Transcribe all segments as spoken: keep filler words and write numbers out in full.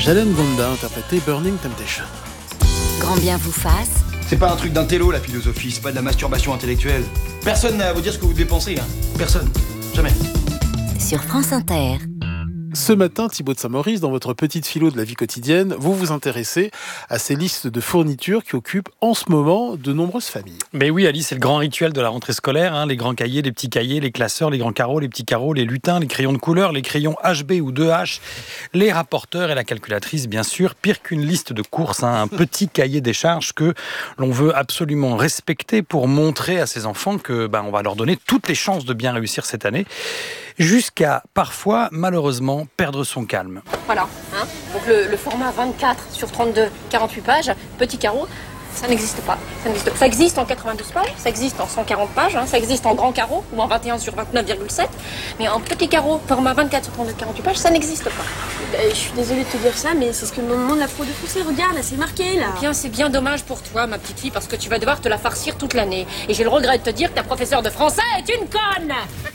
Jalen Gonda interprétait Burning Temptation. Grand bien vous fasse. C'est pas un truc d'un télo la philosophie, c'est pas de la masturbation intellectuelle. Personne n'a à vous dire ce que vous devez penser, hein. Personne. Jamais. Sur France Inter. Ce matin, Thibaut de Saint-Maurice, dans votre petite philo de la vie quotidienne, vous vous intéressez à ces listes de fournitures qui occupent en ce moment de nombreuses familles. Mais oui, Alice, c'est le grand rituel de la rentrée scolaire, hein, les grands cahiers, les petits cahiers, les classeurs, les grands carreaux, les petits carreaux, les lutins, les crayons de couleur, les crayons H B ou deux H, les rapporteurs et la calculatrice, bien sûr. Pire qu'une liste de courses, hein, un petit cahier des charges que l'on veut absolument respecter pour montrer à ses enfants que ben, on va leur donner toutes les chances de bien réussir cette année, jusqu'à parfois, malheureusement, perdre son calme. Voilà, hein. Donc le, le format vingt-quatre sur trente-deux, quarante-huit pages, petit carreau, ça n'existe pas. Ça, n'existe pas. Ça existe en quatre-vingt-douze pages, ça existe en cent quarante pages, hein, ça existe en grand carreau ou en vingt et un sur vingt-neuf virgule sept, mais en petit carreau, format vingt-quatre sur trente-deux, quarante-huit pages, ça n'existe pas. Euh, je suis désolée de te dire ça, mais c'est ce que me demande la pro de français. Regarde, là, c'est marqué, là. Eh bien, c'est bien dommage pour toi, ma petite fille, parce que tu vas devoir te la farcir toute l'année. Et j'ai le regret de te dire que ta professeure de français est une conne.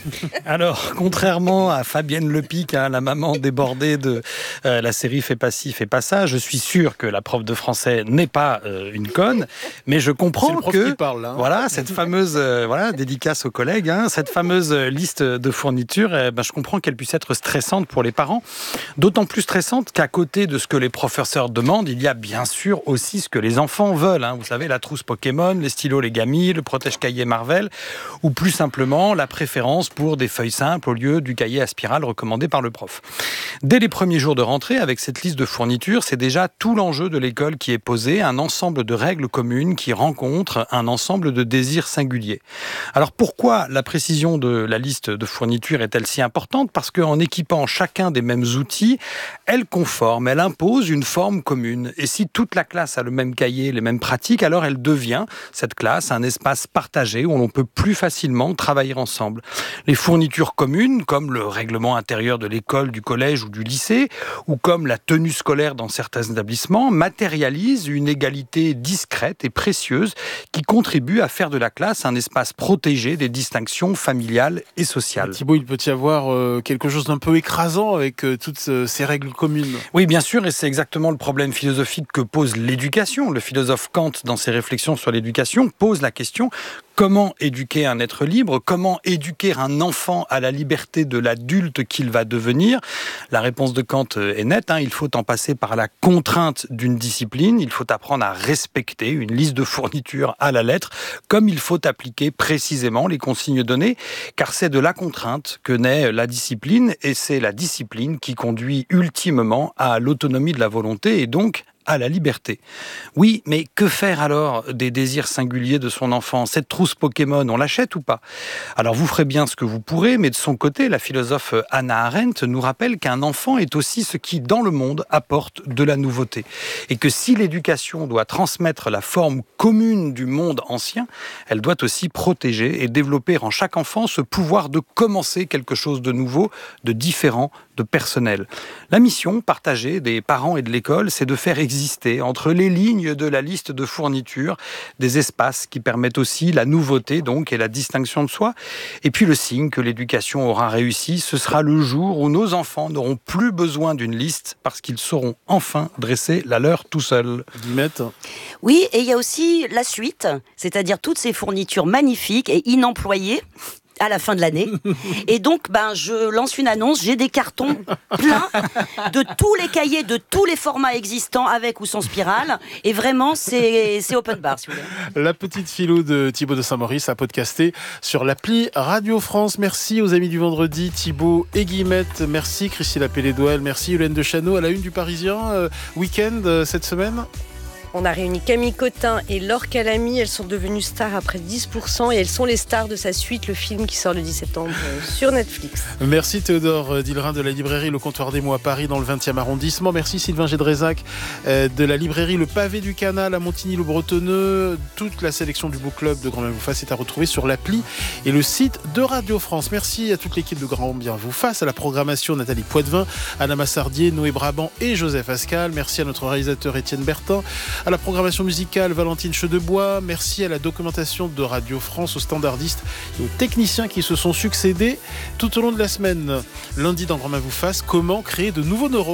Alors, contrairement à Fabienne Lepic, hein, la maman débordée de euh, la série Fais pas ci, fais pas ça, je suis sûr que la prof de français n'est pas euh, une conne, mais je comprends c'est le prof que qui parle, hein. Voilà, cette fameuse euh, voilà, dédicace aux collègues, hein, cette fameuse liste de fournitures, eh ben, je comprends qu'elle puisse être stressante pour les parents, d'autant plus stressante qu'à côté de ce que les professeurs demandent, il y a bien sûr aussi ce que les enfants veulent, hein. Vous savez, la trousse Pokémon, les stylos les Gami, le protège-cahier Marvel, ou plus simplement la préférence pour des feuilles simples au lieu du cahier à spirale recommandé par le prof. Dès les premiers jours de rentrée, avec cette liste de fournitures, c'est déjà tout l'enjeu de l'école qui est posé, un ensemble de règles communes qui rencontrent un ensemble de désirs singuliers. Alors pourquoi la précision de la liste de fournitures est-elle si importante ? Parce qu'en équipant chacun des mêmes outils, elle conforme, elle impose une forme commune. Et si toute la classe a le même cahier, les mêmes pratiques, alors elle devient, cette classe, un espace partagé où l'on peut plus facilement travailler ensemble. Les fournitures communes, comme le règlement intérieur de l'école, du collège ou du lycée, ou comme la tenue scolaire dans certains établissements, matérialisent une égalité discrète et précieuse qui contribue à faire de la classe un espace protégé des distinctions familiales et sociales. Thibaut, il peut y avoir euh, quelque chose d'un peu écrasant avec euh, toutes euh, ces règles communes. Oui, bien sûr, et c'est exactement le problème philosophique que pose l'éducation. Le philosophe Kant, dans ses réflexions sur l'éducation, pose la question: comment éduquer un être libre ? Comment éduquer un enfant à la liberté de l'adulte qu'il va devenir ? La réponse de Kant est nette, hein, il faut en passer par la contrainte d'une discipline, il faut apprendre à respecter une liste de fournitures à la lettre, comme il faut appliquer précisément les consignes données, car c'est de la contrainte que naît la discipline, et c'est la discipline qui conduit ultimement à l'autonomie de la volonté, et donc à la liberté. Oui, mais que faire alors des désirs singuliers de son enfant ? Cette trousse Pokémon, on l'achète ou pas ? Alors vous ferez bien ce que vous pourrez, mais de son côté, la philosophe Hannah Arendt nous rappelle qu'un enfant est aussi ce qui, dans le monde, apporte de la nouveauté. Et que si l'éducation doit transmettre la forme commune du monde ancien, elle doit aussi protéger et développer en chaque enfant ce pouvoir de commencer quelque chose de nouveau, de différent, de personnel. La mission partagée des parents et de l'école, c'est de faire exister entre les lignes de la liste de fournitures des espaces qui permettent aussi la nouveauté donc et la distinction de soi. Et puis le signe que l'éducation aura réussi, ce sera le jour où nos enfants n'auront plus besoin d'une liste parce qu'ils sauront enfin dresser la leur tout seuls. Guillemette. Oui, et il y a aussi la suite, c'est-à-dire toutes ces fournitures magnifiques et inemployées à la fin de l'année. Et donc, ben, je lance une annonce, j'ai des cartons pleins de tous les cahiers, de tous les formats existants, avec ou sans spirale. Et vraiment, c'est, c'est open bar, si vous voulez. La petite philo de Thibaut de Saint-Maurice à podcaster sur l'appli Radio France. Merci aux amis du vendredi, Thibaut et Guillemette. Merci Christine Appelé-Douel. Merci Hélène de Chano à la une du Parisien. Euh, week-end euh, cette semaine. On a réuni Camille Cotin et Laure Calamy. Elles sont devenues stars après dix pour cent et elles sont les stars de sa suite, le film qui sort le dix septembre sur Netflix. Merci Théodore Dillerin de la librairie Le Comptoir des Mots à Paris dans le vingtième arrondissement. Merci Sylvain Gédrézac de la librairie Le Pavé du Canal à Montigny-le-Bretonneux. Toute la sélection du Book Club de Grand Bien vous fasse est à retrouver sur l'appli et le site de Radio France. Merci à toute l'équipe de Grand Bien vous fasse, à la programmation Nathalie Poitvin, Anna Massardier, Noé Brabant et Joseph Ascal. Merci à notre réalisateur Étienne Bertin. À la programmation musicale, Valentine Chedebois. Merci à la documentation de Radio France, aux standardistes et aux techniciens qui se sont succédés tout au long de la semaine. Lundi, dans Grand Bien vous fasse, comment créer de nouveaux neurones ?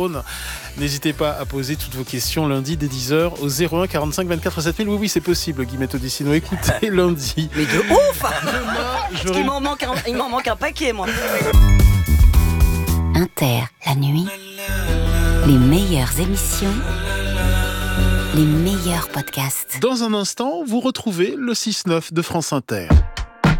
N'hésitez pas à poser toutes vos questions lundi dès dix heures au zéro un quarante-cinq vingt-quatre sept mille. Oui, oui, c'est possible, Guillemette Odissino. Écoutez, lundi. Mais de ouf. Demain, Il m'en manque un, il m'en manque un paquet, moi. Inter, la nuit, les meilleures émissions, les meilleurs podcasts. Dans un instant, vous retrouvez le six neuf de France Inter.